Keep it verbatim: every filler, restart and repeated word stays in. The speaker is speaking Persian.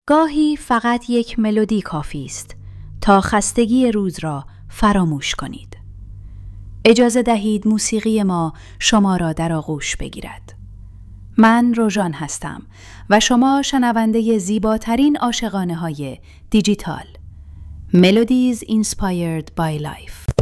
گاهی فقط یک ملودی کافی است تا خستگی روز را فراموش کنید. اجازه دهید موسیقی ما شما را در آغوش بگیرد. من روژان هستم و شما شنونده زیباترین عاشقانه های دیجیتال. Melodies Inspired by Life.